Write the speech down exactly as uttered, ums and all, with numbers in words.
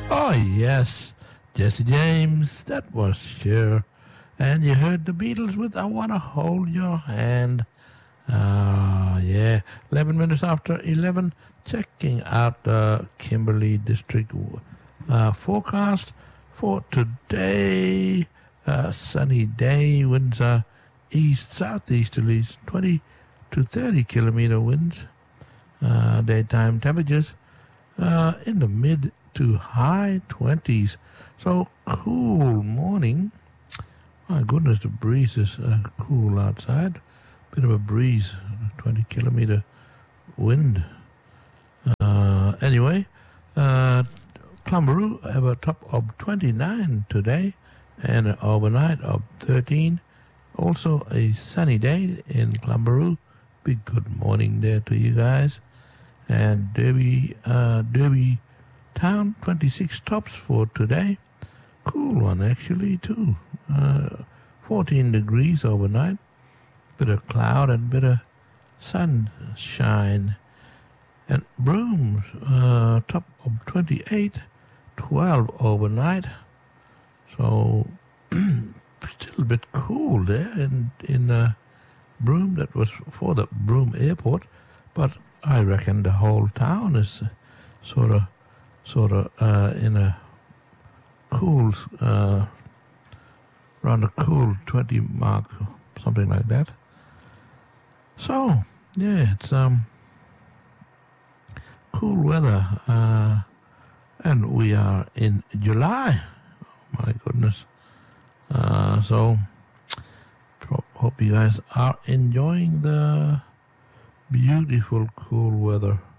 Oh, yes, Jesse James, that was sure. And you heard the Beatles with I Wanna Hold Your Hand. Uh, yeah, eleven minutes after eleven, checking out the Kimberley District uh, forecast for today. Uh, sunny day, winds are east, southeasterlies, twenty to thirty kilometer winds. Uh, daytime temperatures uh, in the mid to high twenties. So cool morning. My goodness, the breeze is uh, cool outside. Bit of a breeze, twenty kilometer wind. Uh, anyway, uh, Clambaroo have a top of twenty-nine today and an overnight of thirteen. Also a sunny day in Clambaroo. Big good morning there to you guys. And Derby, uh, Derby Town, twenty-six tops for today. Cool one actually too. Uh, fourteen degrees overnight. Bit of cloud and bit of sunshine. And Broome, uh, top of twenty-eight, twelve overnight. So still a bit cool there in in uh, Broome. That was for the Broome Airport, but I reckon the whole town is uh, sort of sort of uh, in a cool uh, around a cool twenty mark, something like that. So yeah, it's um cool weather, uh, and we are in July. My goodness. Uh, so hope you guys are enjoying the beautiful cool weather.